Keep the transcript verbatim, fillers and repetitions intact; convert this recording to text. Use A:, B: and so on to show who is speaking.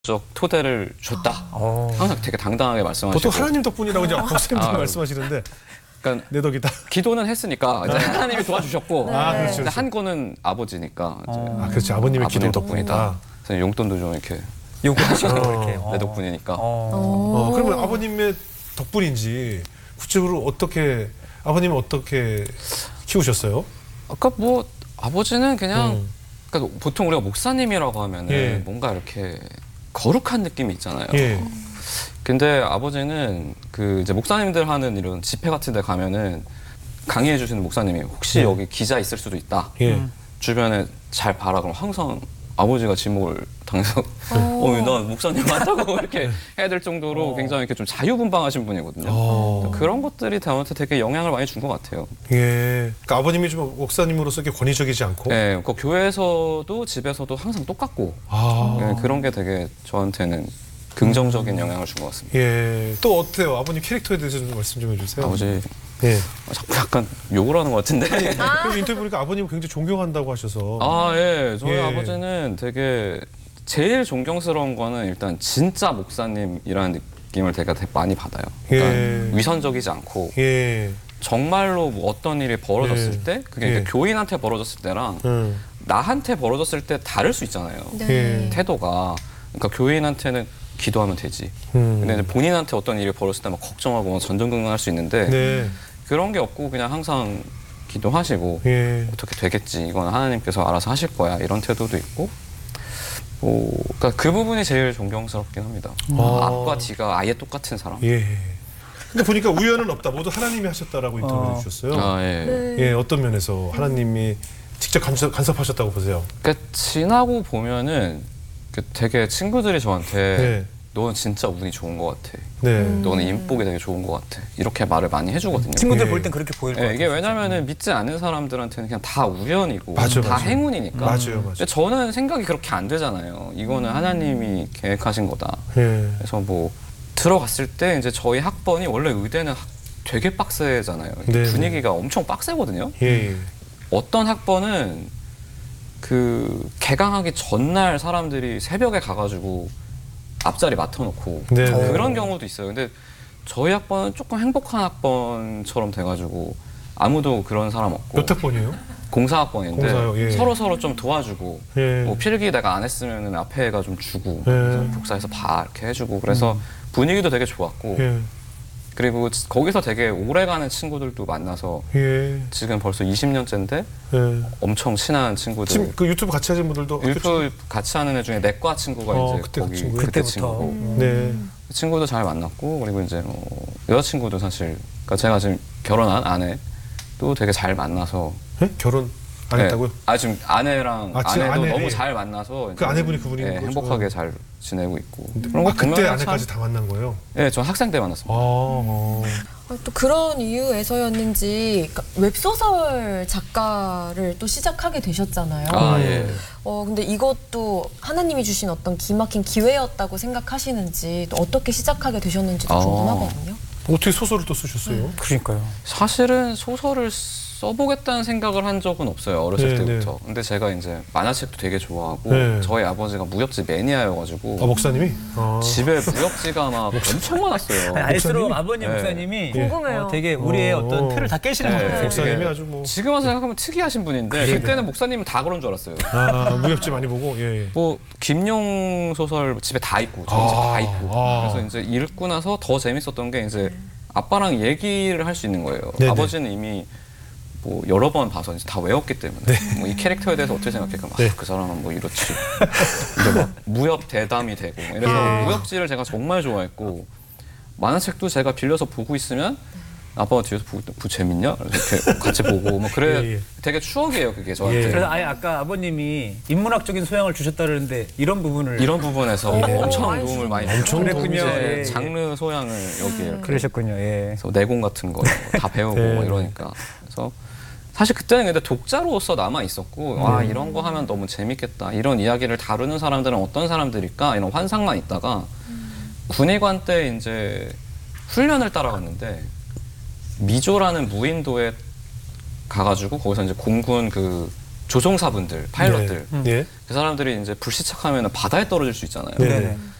A: 적 토대를 줬다.
B: 어.
A: 항상 되게 당당하게 말씀하시고.
B: 보통 하나님 덕분이라고 이제 목사님들
A: 아,
B: 말씀하시는데
A: 그러니까
B: 내 덕이다.
A: 기도는 했으니까 이제 하나님이 도와주셨고.
B: 네. 아, 그렇죠,
A: 근데
B: 그렇죠.
A: 한 거는 아버지니까. 이제
B: 아, 그렇지. 아버님의 기도
A: 아버님
B: 덕분이다.
A: 덕분이다. 그래서 용돈도 좀 이렇게
C: 요구하시고
B: 어.
C: 이렇게.
A: 내 덕분이니까.
C: 어.
B: 어, 그러면 아버님의 덕분인지 구체적으로 어떻게 아버님은 어떻게 키우셨어요?
A: 아까 뭐 아버지는 그냥
B: 음.
A: 그러니까 보통 우리가 목사님이라고 하면은
B: 예.
A: 뭔가 이렇게 거룩한 느낌이 있잖아요.
B: 예.
A: 근데 아버지는 그 이제 목사님들 하는 이런 집회 같은 데 가면은 강의해 주시는 목사님이 혹시
B: 네.
A: 여기 기자 있을 수도 있다.
B: 예.
C: 음.
A: 주변에 잘 봐라. 그럼 항상 아버지가 지목을 당해서 어, 나 목사님 맞다고 이렇게 해야 될 정도로 굉장히 이렇게 좀 자유분방하신 분이거든요.
B: 어.
A: 그런 것들이 저한테 되게 영향을 많이 준 것 같아요.
B: 예. 그러니까 아버님이 좀 목사님으로서 이렇게 권위적이지 않고.
A: 네, 그 교회에서도 집에서도 항상 똑같고
B: 아.
A: 네, 그런 게 되게 저한테는 긍정적인 영향을 준 것 같습니다.
B: 예. 또 어때요? 아버님 캐릭터에 대해서 좀 말씀 좀 해주세요.
A: 아버지
B: 예.
A: 자꾸 약간 욕을 하는 것 같은데.
B: 그 인터뷰 보니까 아버님 굉장히 존경한다고 하셔서.
A: 아, 예. 저희
B: 예.
A: 아버지는 되게 제일 존경스러운 거는 일단 진짜 목사님이라는 느낌을 되게 많이 받아요. 그러니까
B: 예.
A: 위선적이지 않고
B: 예.
A: 정말로 뭐 어떤 일이 벌어졌을
B: 예.
A: 때 그게
B: 예.
A: 이제 교인한테 벌어졌을 때랑
B: 음.
A: 나한테 벌어졌을 때 다를 수 있잖아요.
B: 예.
A: 태도가. 그러니까 교인한테는 기도하면 되지.
B: 음.
A: 근데 이제 본인한테 어떤 일이 벌어졌을 때 막 걱정하고 막 전전긍긍할 수 있는데
B: 네.
A: 그런 게 없고 그냥 항상 기도하시고
B: 예.
A: 어떻게 되겠지. 이건 하나님께서 알아서 하실 거야. 이런 태도도 있고. 뭐, 그러니까 그 부분이 제일 존경스럽긴 합니다.
B: 아.
A: 앞과 뒤가 아예 똑같은 사람.
B: 예. 근데 보니까 우연은 없다. 모두 하나님이 하셨다라고 인터뷰를
C: 어.
B: 해주셨어요.
A: 아, 예.
B: 예, 어떤 면에서 하나님이 직접 간섭, 간섭하셨다고 보세요?
A: 그러니까 지나고 보면은 그 되게 친구들이 저한테
B: 네.
A: 너는 진짜 운이 좋은 것 같아.
B: 네.
A: 너는 인복이 되게 좋은 것 같아. 이렇게 말을 많이 해주거든요.
C: 친구들
B: 예.
C: 볼 땐 그렇게 보일 것
A: 예,
C: 같아요.
A: 이게 왜냐면은 믿지 않는 사람들한테는 그냥 다 우연이고
B: 맞아,
A: 다
B: 맞아.
A: 행운이니까.
B: 맞아요, 맞아요.
A: 근데 저는 생각이 그렇게 안 되잖아요. 이거는 하나님이 계획하신 거다.
B: 예.
A: 그래서 뭐 들어갔을 때 이제 저희 학번이 원래 의대는 학- 되게 빡세잖아요.
B: 네.
A: 분위기가 엄청 빡세거든요.
B: 예.
A: 어떤 학번은 그 개강하기 전날 사람들이 새벽에 가가지고 앞자리 맡아놓고
B: 네, 네.
A: 그런 경우도 있어요. 근데 저희 학번은 조금 행복한 학번처럼 돼가지고 아무도 그런 사람 없고
B: 몇 학번이에요?
A: 공사학번인데
B: 공사요, 예.
A: 서로 서로 좀 도와주고
B: 예.
A: 뭐 필기 내가 안 했으면 앞에 애가 좀 주고
B: 예.
A: 그래서 복사해서 봐 이렇게 해주고 그래서 분위기도 되게 좋았고
B: 예.
A: 그리고 지- 거기서 되게 오래가는 친구들도 만나서
B: 예.
A: 지금 벌써 이십 년째인데
B: 예.
A: 엄청 친한 친구들
B: 지금 그 유튜브 같이 하신 분들도 학교
A: 유튜브 같이 하는 애 중에 내과 친구가
B: 어,
A: 이제
B: 그때 그
A: 거기
B: 친구.
A: 그때
C: 그때부터.
A: 친구고
B: 친- 네.
A: 그 친구도 잘 만났고 그리고 이제 뭐 여자친구도 사실 그러니까 제가 지금 결혼한 아내도 되게 잘 만나서
B: 예? 결혼 안
A: 네.
B: 했다고요?
A: 아 지금 아내랑
B: 아, 지금
A: 아내도
B: 아내,
A: 너무
B: 예.
A: 잘 만나서
B: 그
A: 이제
B: 아내분이 그분이
A: 예,
B: 거죠?
A: 행복하게 잘 지내고 있고
B: 아, 그때
A: 보면은
B: 아내까지
A: 참-
B: 다 만난 거예요?
A: 예, 전 학생 때 만났습니다.
B: 아. 어.
D: 아, 또 그런 이유에서였는지 그러니까 웹소설 작가를 또 시작하게 되셨잖아요.
A: 아 예.
D: 어, 근데 이것도 하나님이 주신 어떤 기막힌 기회였다고 생각하시는지 또 어떻게 시작하게 되셨는지도
A: 아.
D: 궁금하거든요.
B: 어떻게 소설을 또 쓰셨어요?
C: 그러니까요.
A: 사실은 소설을 써보겠다는 생각을 한 적은 없어요 어렸을
B: 네,
A: 때부터. 근데 제가 이제 만화책도 되게 좋아하고
B: 네.
A: 저희 아버지가 무협지 매니아여가지고
B: 아, 목사님이? 아.
A: 집에 무협지가 막 엄청 많았어요.
C: 아니, 알수록
B: 목사님이?
C: 아버님
A: 네.
C: 목사님이
D: 궁금해요.
C: 어, 되게 우리의
B: 어.
C: 어떤 틀을 다 깨시는
A: 네.
C: 것 같아요.
B: 목사님이
A: 되게
B: 아주 뭐.
A: 지금 와서 생각하면 특이하신 분인데
C: 그러게요.
A: 그때는 목사님은 다 그런 줄 알았어요.
B: 아, 무협지 많이 보고, 예. 예.
A: 뭐 김용 소설 집에 다 있고 저희 집에
B: 아,
A: 다 있고
B: 아.
A: 그래서 이제 읽고 나서 더 재밌었던 게 이제 아빠랑 얘기를 할 수 있는 거예요.
B: 네네.
A: 아버지는 이미 뭐 여러 번 봐서 이제 다 외웠기 때문에 뭐 이 캐릭터에 대해서 어떻게 생각해? 그럼
B: 네.
A: 아, 그 사람은 뭐 이렇지. 이제 막 무협 대담이 되고 그래서
B: 예.
A: 무협지를 제가 정말 좋아했고 만화책도 제가 빌려서 보고 있으면 아빠가 뒤에서 보고 부 재밌냐? 그래서 이렇게 같이 보고 뭐 그래
B: 예, 예.
A: 되게 추억이에요 그게 저한테.
B: 예.
C: 그래서 아예 아까 아버님이 인문학적인 소양을 주셨다 그러는데 이런 부분을
A: 이런 부분에서
B: 예.
A: 엄청
D: 많이
A: 도움을 많이
B: 엄청
A: 줬고
C: 도움이
A: 이제
C: 예, 예.
A: 장르 소양을 여기에 이렇게
C: 그러셨군요. 예.
A: 그래서 내공 같은 거 다 배우고
B: 네.
A: 뭐 이러니까 그래서 사실 그때는 근데 독자로서 남아 있었고
B: 네.
A: 와 이런 거 하면 너무 재밌겠다 이런 이야기를 다루는 사람들은 어떤 사람들일까 이런 환상만 있다가 군의관 때 이제 훈련을 따라갔는데 미조라는 무인도에 가가지고 거기서 이제 공군 그 조종사분들, 파일럿들
B: 네. 예.
A: 그 사람들이 이제 불시착하면 바다에 떨어질 수 있잖아요.
B: 네.
C: 네네.